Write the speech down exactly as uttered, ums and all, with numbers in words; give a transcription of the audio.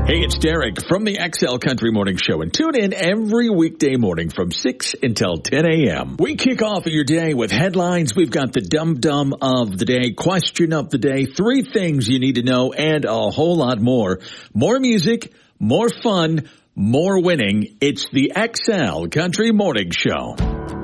Hey, it's Derek from the X L Country Morning Show, and tune in every weekday morning from six until ten a.m. We kick off your day with headlines. We've got the dum-dum of the day, question of the day, three things you need to know, and a whole lot more. More music, more fun, more winning. It's the X L Country Morning Show.